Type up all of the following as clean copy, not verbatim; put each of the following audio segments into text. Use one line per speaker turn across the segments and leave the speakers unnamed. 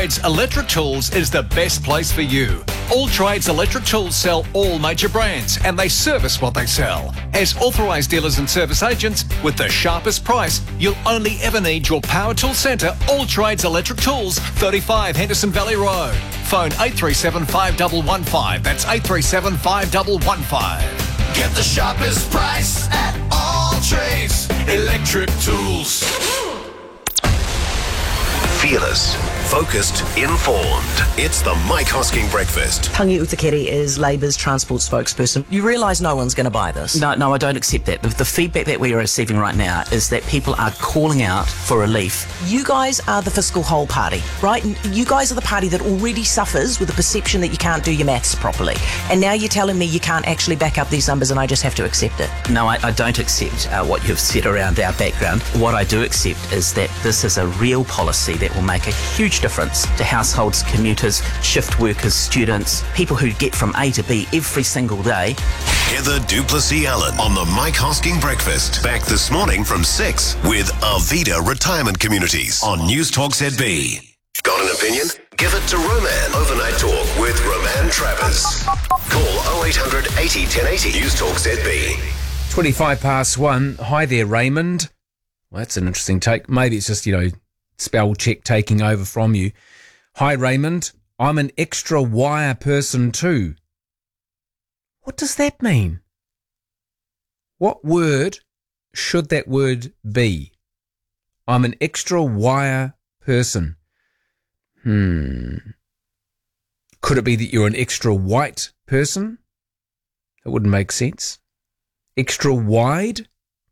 Trades Electric Tools is the best place for you. All Trades Electric Tools sell all major brands and they service what they sell. As authorised dealers and service agents, with the sharpest price, you'll only ever need your Power Tool Centre, All Trades Electric Tools, 35 Henderson Valley Road. Phone 837 5115. That's 837 5115.
Get the sharpest price at All Trades Electric Tools.
Fearless, focused, informed. It's the Mike Hosking Breakfast.
Tangi Utakere is Labour's transport spokesperson. You realise no one's going to buy this?
No, I don't accept that. The feedback that we are receiving right now is that people are calling out for relief.
You guys are the fiscal whole party, right? You guys are the party that already suffers with the perception that you can't do your maths properly. And now you're telling me you can't actually back up these numbers and I just have to accept it.
No, I don't accept what you've said around our background. What I do accept is that this is a real policy that will make a huge difference to households, commuters, shift workers, students, people who get from A to B every single day.
Heather Duplessis-Allen on the Mike Hosking Breakfast. Back this morning from 6 with Arvida Retirement Communities on News Talk ZB. Got an opinion? Give it to Roman. Overnight Talk with Roman Travers. Call 0800 80 1080. News Talk ZB.
25 past 1. Hi there, Raymond. Well, that's an interesting take. Maybe it's just, spell check taking over from you. Hi, Raymond. I'm an extra wire person too. What does that mean? What word should that word be? I'm an extra wire person. Could it be that you're an extra white person? That wouldn't make sense. Extra wide?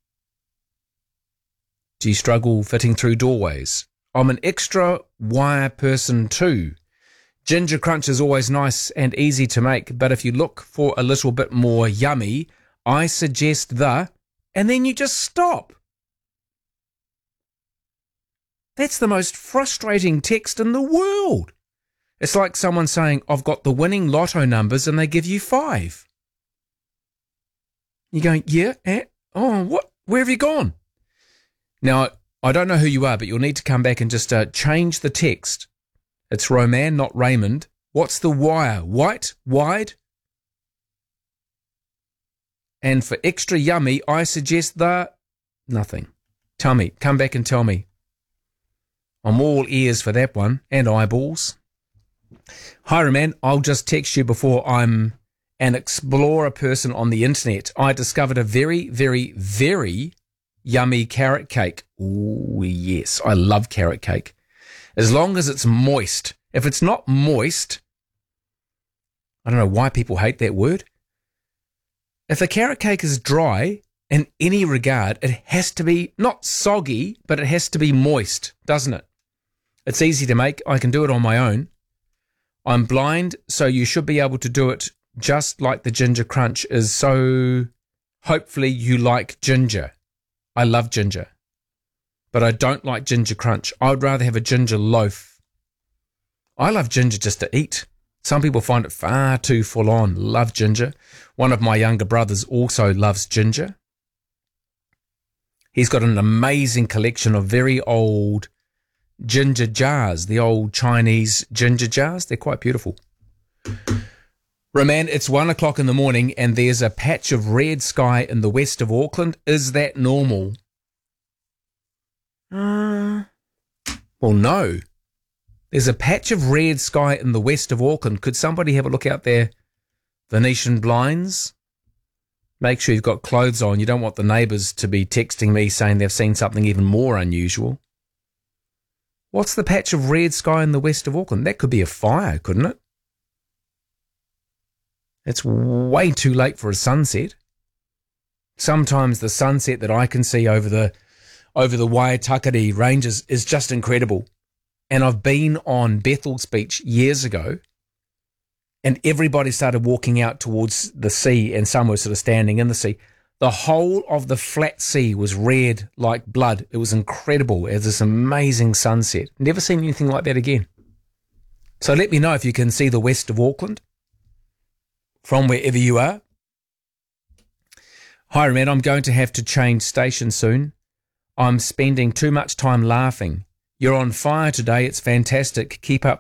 Do you struggle fitting through doorways? I'm an extra wire person too. Ginger crunch is always nice and easy to make, but if you look for a little bit more yummy, I suggest and then you just stop. That's the most frustrating text in the world. It's like someone saying, I've got the winning lotto numbers and they give you 5. You're going, yeah, what? Where have you gone? Now, I don't know who you are, but you'll need to come back and just change the text. It's Roman, not Raymond. What's the wire? White? Wide? And for extra yummy, I suggest nothing. Tell me. Come back and tell me. I'm all ears for that one, and eyeballs. Hi, Roman. I'll just text you before I'm an explorer person on the internet. I discovered a very, very, very yummy carrot cake. Oh, yes. I love carrot cake. As long as it's moist. If it's not moist, I don't know why people hate that word. If a carrot cake is dry in any regard, it has to be not soggy, but it has to be moist, doesn't it? It's easy to make. I can do it on my own. I'm blind, so you should be able to do it just like the ginger crunch is. So hopefully you like ginger. I love ginger, but I don't like ginger crunch. I would rather have a ginger loaf. I love ginger just to eat. Some people find it far too full on. Love ginger. One of my younger brothers also loves ginger. He's got an amazing collection of very old ginger jars, the old Chinese ginger jars. They're quite beautiful. Roman, it's 1 o'clock in the morning and there's a patch of red sky in the west of Auckland. Is that normal? Well, no. There's a patch of red sky in the west of Auckland. Could somebody have a look out there? Venetian blinds? Make sure you've got clothes on. You don't want the neighbours to be texting me saying they've seen something even more unusual. What's the patch of red sky in the west of Auckland? That could be a fire, couldn't it? It's way too late for a sunset. Sometimes the sunset that I can see over the Waitakere Ranges is just incredible. And I've been on Bethel's Beach years ago, and everybody started walking out towards the sea, and some were sort of standing in the sea. The whole of the flat sea was red like blood. It was incredible. It was this amazing sunset. Never seen anything like that again. So let me know if you can see the west of Auckland from wherever you are. Hi, man, I'm going to have to change station soon. I'm spending too much time laughing. You're on fire today. It's fantastic. Keep up